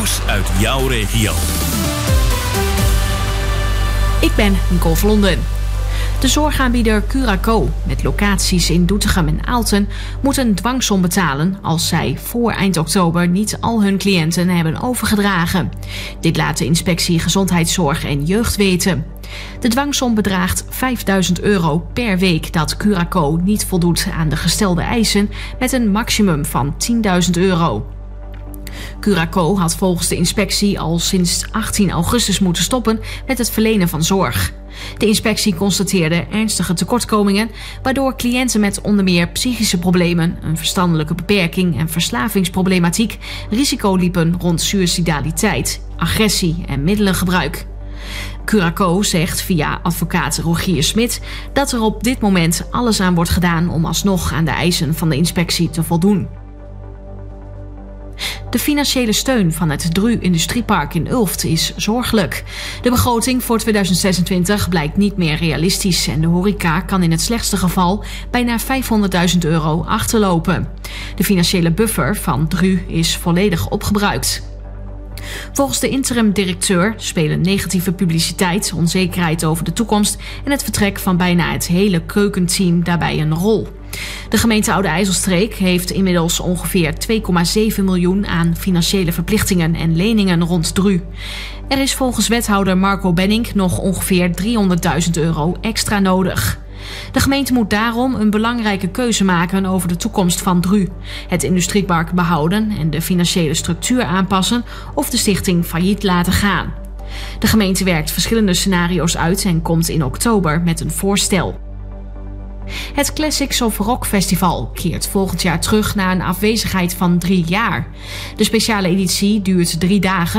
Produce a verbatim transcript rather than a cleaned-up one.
nieuws uit jouw regio. Ik ben Nicole Vlonden. De zorgaanbieder Curaco, met locaties in Doetinchem en Aalten, moet een dwangsom betalen als zij voor eind oktober niet al hun cliënten hebben overgedragen. Dit laat de Inspectie Gezondheidszorg en Jeugd weten. De dwangsom bedraagt vijfduizend euro per week dat Curaco niet voldoet aan de gestelde eisen, met een maximum van tienduizend euro. Curaco had volgens de inspectie al sinds achttien augustus moeten stoppen met het verlenen van zorg. De inspectie constateerde ernstige tekortkomingen, waardoor cliënten met onder meer psychische problemen, een verstandelijke beperking en verslavingsproblematiek risico liepen rond suïcidaliteit, agressie en middelengebruik. Curaco zegt via advocaat Rogier Smit dat er op dit moment alles aan wordt gedaan om alsnog aan de eisen van de inspectie te voldoen. De financiële steun van het D R U Industriepark in Ulft is zorgelijk. De begroting voor tweeduizend zesentwintig blijkt niet meer realistisch en de horeca kan in het slechtste geval bijna vijfhonderdduizend euro achterlopen. De financiële buffer van D R U is volledig opgebruikt. Volgens de interim-directeur spelen negatieve publiciteit, onzekerheid over de toekomst en het vertrek van bijna het hele keukenteam daarbij een rol. De gemeente Oude IJsselstreek heeft inmiddels ongeveer twee komma zeven miljoen aan financiële verplichtingen en leningen rond D R U. Er is volgens wethouder Marco Benink nog ongeveer driehonderdduizend euro extra nodig. De gemeente moet daarom een belangrijke keuze maken over de toekomst van D R U. Het industriepark behouden en de financiële structuur aanpassen of de stichting failliet laten gaan. De gemeente werkt verschillende scenario's uit en komt in oktober met een voorstel. Het Classics of Rock Festival keert volgend jaar terug na een afwezigheid van drie jaar. De speciale editie duurt drie dagen